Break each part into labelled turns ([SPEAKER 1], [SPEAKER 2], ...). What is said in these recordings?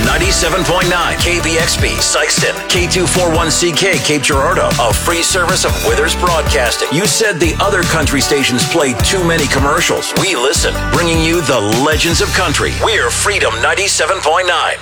[SPEAKER 1] 97.9 KBXB, Sykeston, K241CK, Cape Girardeau, a free service of Withers Broadcasting. You said the other country stations play too many commercials. We listen, bringing you the legends of country. We're Freedom 97.9.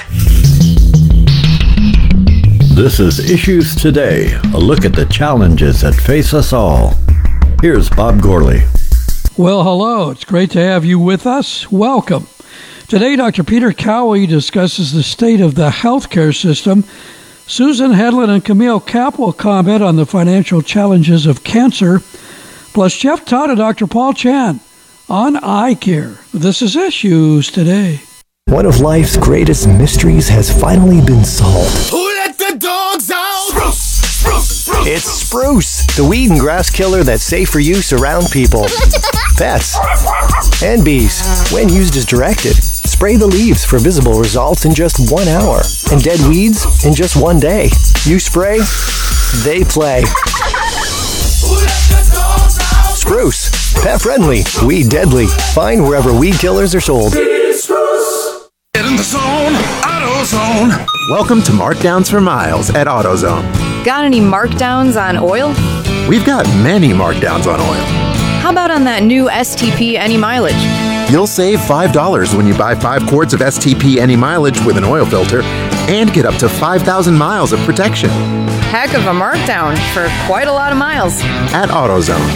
[SPEAKER 2] This is Issues Today, a look at the challenges that face us all. Here's Bob Gourley.
[SPEAKER 3] Well, hello. It's great to have you with us. Welcome. Today, Dr. Peter Cowie discusses the state of the healthcare system. Susan Hedlund and Camille Kapp will comment on the financial challenges of cancer. Plus, Jeff Todd and Dr. Paul Chan on eye care. This is Issues Today.
[SPEAKER 4] One of life's greatest mysteries has finally been solved.
[SPEAKER 5] Who let the dogs out? Spruce, spruce, spruce.
[SPEAKER 4] It's Spruce, the weed and grass killer that's safe for use around people, pets, and bees. When used as directed, spray the leaves for visible results in just 1 hour, and dead weeds in just 1 day. You spray, they play.
[SPEAKER 5] Who let the dogs out?
[SPEAKER 4] Spruce, pet friendly, weed deadly. Find wherever weed killers are sold.
[SPEAKER 5] Spruce. Get in the zone, AutoZone.
[SPEAKER 6] Welcome to Markdowns for Miles at AutoZone.
[SPEAKER 7] Got any markdowns on oil?
[SPEAKER 6] We've got many markdowns on oil.
[SPEAKER 7] How about on that new STP Any Mileage?
[SPEAKER 6] You'll save $5 when you buy 5 quarts of STP Any Mileage with an oil filter and get up to 5,000 miles of protection.
[SPEAKER 7] Heck of a markdown for quite a lot of miles.
[SPEAKER 6] At AutoZone.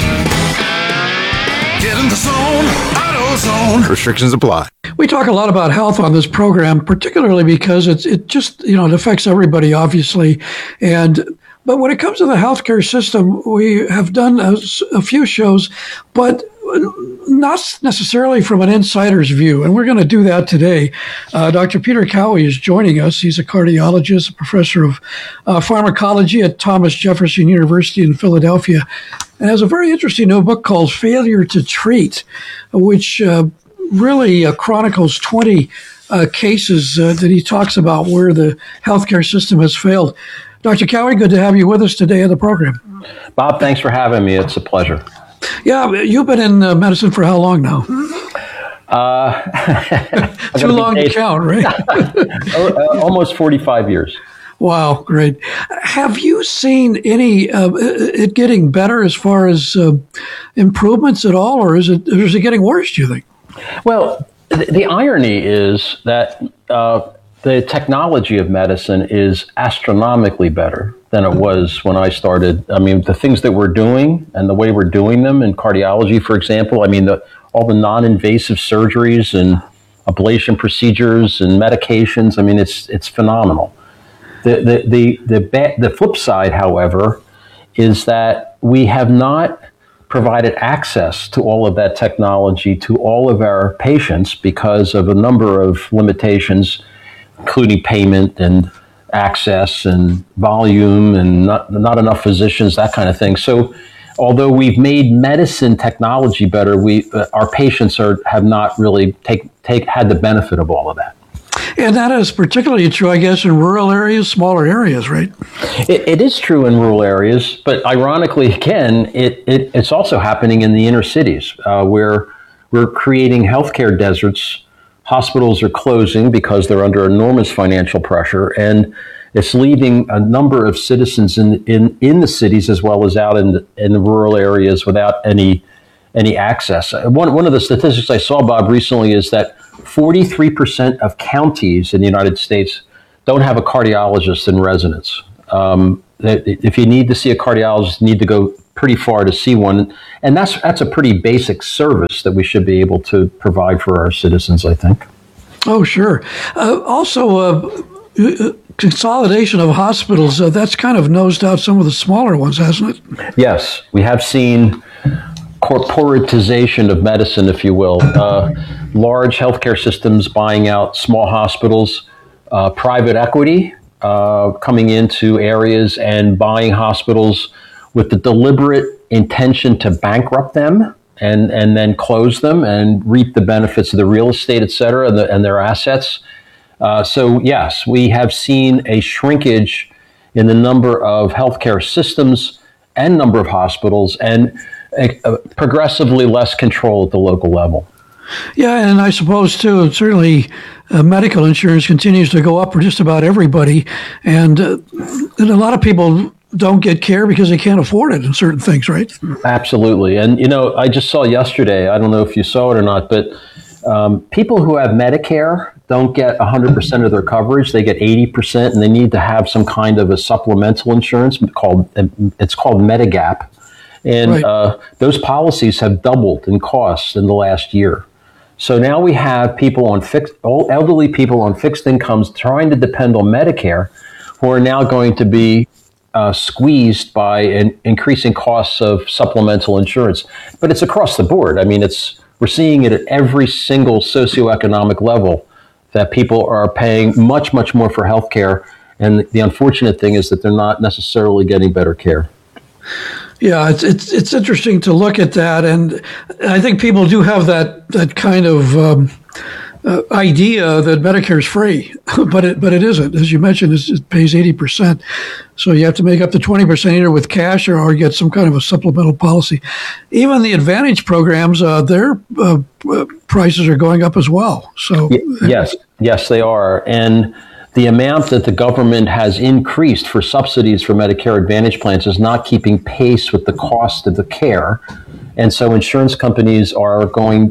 [SPEAKER 5] Get in the zone, AutoZone.
[SPEAKER 6] Restrictions apply.
[SPEAKER 3] We talk a lot about health on this program, particularly because it just, it affects everybody, obviously. But when it comes to the healthcare system, we have done a few shows, but not necessarily from an insider's view. And we're going to do that today. Dr. Peter Cowie is joining us. He's a cardiologist, a professor of pharmacology at Thomas Jefferson University in Philadelphia, and has a very interesting new book called Failure to Treat, which really chronicles 20 cases that he talks about where the healthcare system has failed. Dr. Cowie, good to have you with us today on the program.
[SPEAKER 8] Bob, thanks for having me. It's a pleasure.
[SPEAKER 3] Yeah, you've been in medicine for how long now? Too long to count, right?
[SPEAKER 8] Almost 45 years.
[SPEAKER 3] Wow, great. Have you seen any it getting better as far as improvements at all, or is it getting worse, do you think?
[SPEAKER 8] Well, the irony is that the technology of medicine is astronomically better than it was when I started. I mean, the things that we're doing and the way we're doing them in cardiology, for example, I mean, all the non-invasive surgeries and ablation procedures and medications, I mean, it's phenomenal. The flip side, however, is that we have not provided access to all of that technology to all of our patients because of a number of limitations, including payment and access and volume and not enough physicians, that kind of thing. So although we've made medicine technology better, our patients have not really had the benefit of all of that.
[SPEAKER 3] And that is particularly true, I guess, in rural areas, smaller areas, right?
[SPEAKER 8] It is true in rural areas, but ironically, again, it's also happening in the inner cities where we're creating healthcare deserts. Hospitals are closing because they're under enormous financial pressure, and it's leaving a number of citizens in the cities as well as out in the rural areas without any access. One of the statistics I saw, Bob, recently is that 43% of counties in the United States don't have a cardiologist in residence. If you need to see a cardiologist, you need to go pretty far to see one. And that's a pretty basic service that we should be able to provide for our citizens, I think.
[SPEAKER 3] Oh, sure. Also, consolidation of hospitals, that's kind of nosed out some of the smaller ones, hasn't it?
[SPEAKER 8] Yes, we have seen corporatization of medicine, if you will. Large healthcare systems buying out small hospitals, private equity coming into areas and buying hospitals with the deliberate intention to bankrupt them and then close them and reap the benefits of the real estate, et cetera, and their assets. So yes, we have seen a shrinkage in the number of healthcare systems and number of hospitals, and progressively less control at the local level.
[SPEAKER 3] Yeah, and I suppose, too, certainly medical insurance continues to go up for just about everybody. And a lot of people don't get care because they can't afford it in certain things, right?
[SPEAKER 8] Absolutely. And, I just saw yesterday, I don't know if you saw it or not, but people who have Medicare don't get 100% of their coverage. They get 80%, and they need to have some kind of a supplemental insurance called Medigap. And right. Those policies have doubled in cost in the last year. So now we have elderly people on fixed incomes trying to depend on Medicare, who are now going to be squeezed by increasing costs of supplemental insurance. But it's across the board. I mean, we're seeing it at every single socioeconomic level that people are paying much, much more for health care. And the unfortunate thing is that they're not necessarily getting better care.
[SPEAKER 3] Yeah, it's interesting to look at that, and I think people do have that kind of idea that Medicare is free, but it isn't. As you mentioned, it pays 80%, so you have to make up the 20% either with cash or get some kind of a supplemental policy. Even the Advantage programs, their prices are going up as well. So yes, they are, and the amount that the government has increased for subsidies for Medicare Advantage plans is not keeping pace with the cost of the care. And so insurance companies are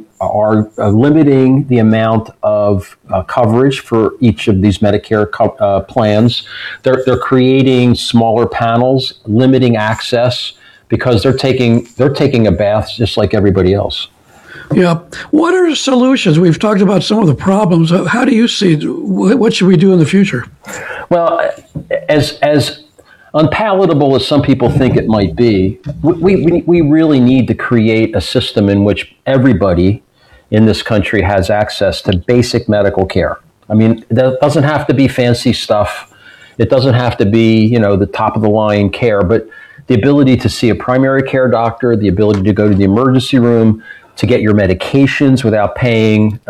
[SPEAKER 3] limiting the amount of coverage for each of these Medicare plans. They're creating smaller panels, limiting access because they're taking a bath just like everybody else. Yeah. What are solutions? We've talked about some of the problems. How do you see what should we do in the future?
[SPEAKER 8] Well, as unpalatable as some people think it might be, we really need to create a system in which everybody in this country has access to basic medical care. I mean, that doesn't have to be fancy stuff. It doesn't have to be, the top of the line care, but the ability to see a primary care doctor, the ability to go to the emergency room, to get your medications without paying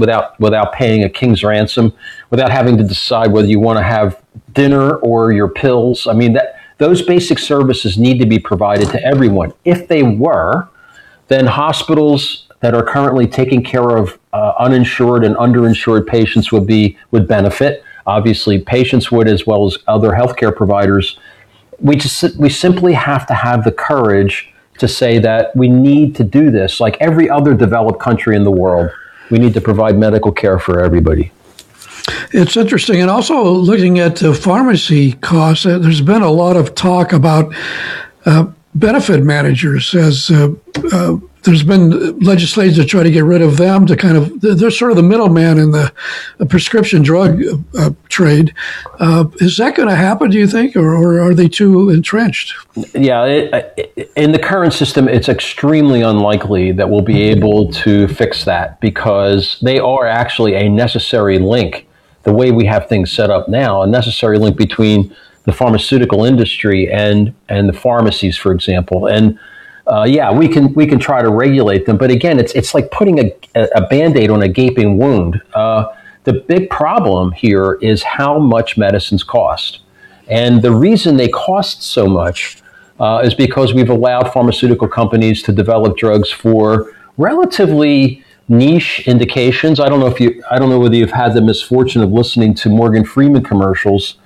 [SPEAKER 8] a king's ransom, without having to decide whether you want to have dinner or your pills. I mean, those basic services need to be provided to everyone. If they were, then hospitals that are currently taking care of uninsured and underinsured patients would benefit. Obviously, patients would, as well as other healthcare providers. We simply have to have the courage to say that we need to do this. Like every other developed country in the world, we need to provide medical care for everybody.
[SPEAKER 3] It's interesting. And also looking at pharmacy costs, there's been a lot of talk about benefit managers as there's been legislation to try to get rid of them to they're sort of the middleman in the prescription drug trade. Is that going to happen, do you think, or are they too entrenched?
[SPEAKER 8] Yeah, in the current system, it's extremely unlikely that we'll be able to fix that because they are actually a necessary link, the way we have things set up now, a necessary link between the pharmaceutical industry and the pharmacies, for example. And we can try to regulate them, but again, it's like putting a Band-Aid on a gaping wound. The big problem here is how much medicines cost, and the reason they cost so much is because we've allowed pharmaceutical companies to develop drugs for relatively niche indications. I don't know whether you've had the misfortune of listening to Morgan Freeman commercials.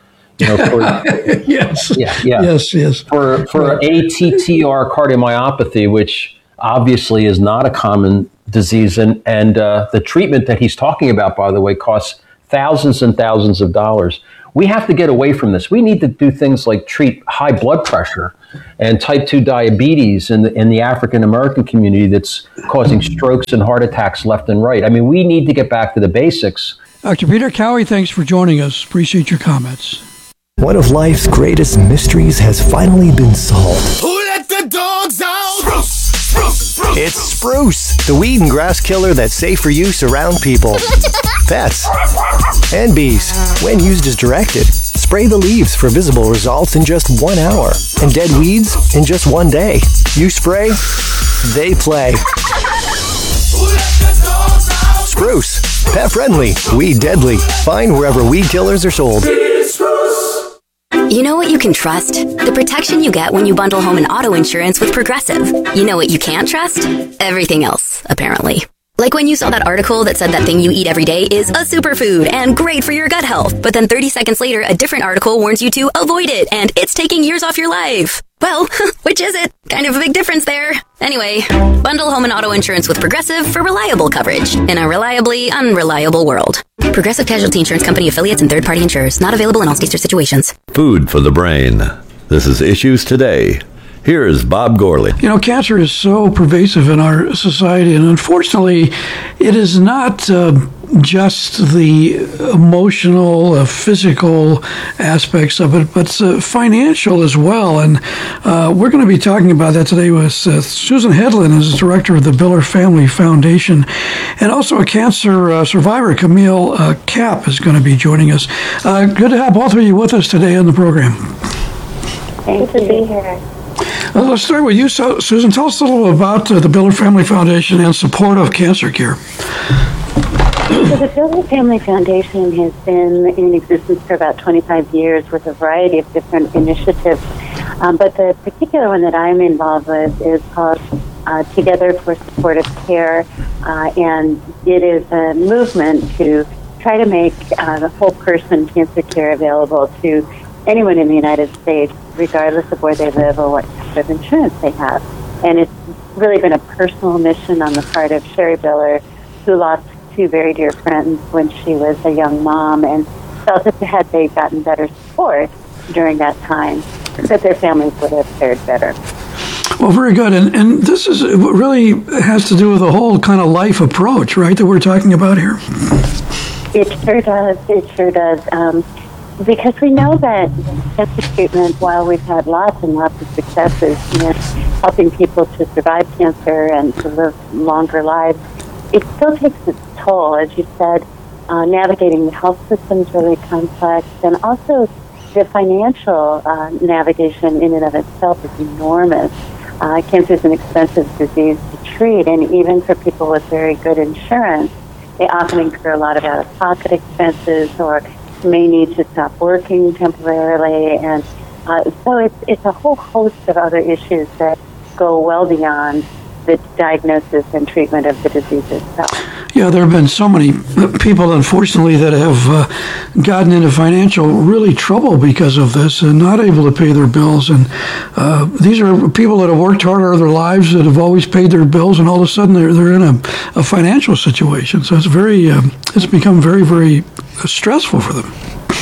[SPEAKER 3] Yes. Yes.
[SPEAKER 8] For ATTR cardiomyopathy, which obviously is not a common disease, and the treatment that he's talking about, by the way, costs thousands and thousands of dollars. We have to get away from this. We need to do things like treat high blood pressure and type 2 diabetes in the African American community that's causing strokes and heart attacks left and right. I mean, we need to get back to the basics.
[SPEAKER 3] Dr. Peter Cowie, thanks for joining us. Appreciate your comments.
[SPEAKER 4] One of life's greatest mysteries has finally been solved.
[SPEAKER 5] Who let the dogs out? Spruce.
[SPEAKER 4] It's Spruce, the weed and grass killer that's safe for use around people, pets, and bees. When used as directed, spray the leaves for visible results in just 1 hour, and dead weeds in just 1 day. You spray, they play.
[SPEAKER 5] Who let the dogs out?
[SPEAKER 4] Spruce, pet friendly, weed deadly. Find wherever weed killers are sold.
[SPEAKER 9] You know what you can trust? The protection you get when you bundle home and auto insurance with Progressive. You know what you can't trust? Everything else, apparently. Like when you saw that article that said that thing you eat every day is a superfood and great for your gut health, but then 30 seconds later, a different article warns you to avoid it and it's taking years off your life. Well, which is it? Kind of a big difference there. Anyway, bundle home and auto insurance with Progressive for reliable coverage in a reliably unreliable world. Progressive Casualty Insurance Company affiliates and third-party insurers. Not available in all states or situations.
[SPEAKER 2] Food for the brain. This is Issues Today. Here is Bob Gourley.
[SPEAKER 3] You know, cancer is so pervasive in our society, and unfortunately, it is not just the emotional, physical aspects of it, but financial as well. And we're going to be talking about that today with Susan Hedlund, who's the director of the Biller Family Foundation, and also a cancer survivor, Camille Kapp, is going to be joining us. Good to have both of you with us today on the program.
[SPEAKER 10] Thanks to be here.
[SPEAKER 3] Let's start with you, Susan. Tell us a little about the Biller Family Foundation and support of cancer care.
[SPEAKER 10] So the Biller Family Foundation has been in existence for about 25 years with a variety of different initiatives. But the particular one that I'm involved with is called Together for Supportive Care. And it is a movement to try to make the whole person cancer care available to anyone in the United States, regardless of where they live or what type of insurance they have. And it's really been a personal mission on the part of Sherry Biller, who lost two very dear friends when she was a young mom and felt that had they gotten better support during that time, that their families would have fared better.
[SPEAKER 3] Well, very good. And this is really has to do with the whole kind of life approach, right, that we're talking about here?
[SPEAKER 10] It sure does. It sure does. Because we know that cancer treatment, while we've had lots and lots of successes in helping people to survive cancer and to live longer lives, it still takes its toll. As you said, navigating the health system is really complex, and also the financial navigation in and of itself is enormous. Cancer is an expensive disease to treat, and even for people with very good insurance, they often incur a lot of out-of-pocket expenses or may need to stop working temporarily, and so it's a whole host of other issues that go well beyond the diagnosis and treatment of the disease itself.
[SPEAKER 3] Yeah, there have been so many people, unfortunately, that have gotten into financial really trouble because of this and not able to pay their bills. And these are people that have worked hard all their lives, that have always paid their bills, and all of a sudden they're in a financial situation. So it's become very, very stressful for them.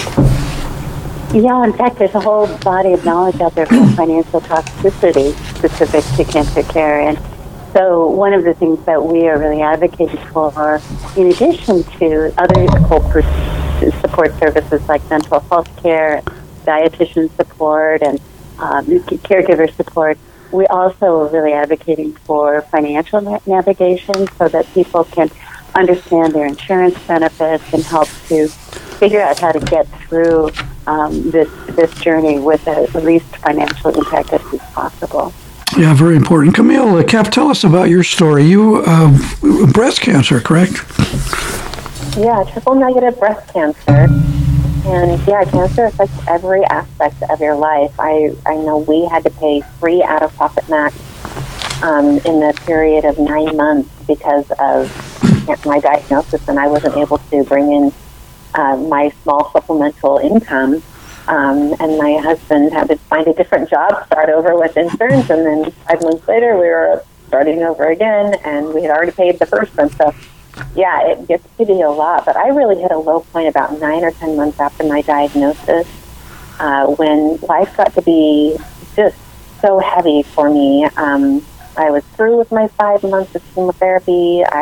[SPEAKER 10] Yeah, in fact, there's a whole body of knowledge out there for financial toxicity specific to cancer care. And so one of the things that we are really advocating for, in addition to other whole support services like mental health care, dietitian support, and caregiver support, we also are really advocating for financial navigation so that people can understand their insurance benefits and help to figure out how to get through this journey with the least financial impact as possible.
[SPEAKER 3] Yeah, very important. Camille Kapp, tell us about your story. You breast cancer, correct?
[SPEAKER 11] Yeah, triple-negative breast cancer. And yeah, cancer affects every aspect of your life. I know we had to pay 3 out-of-pocket max in the period of 9 months because of my diagnosis, and I wasn't able to bring in my small supplemental income. And my husband had to find a different job, start over with insurance, and then 5 months later we were starting over again, and we had already paid the first one. So yeah, it gets to be a lot, but I really hit a low point about 9 or 10 months after my diagnosis, when life got to be just so heavy for me. I was through with my 5 months of chemotherapy.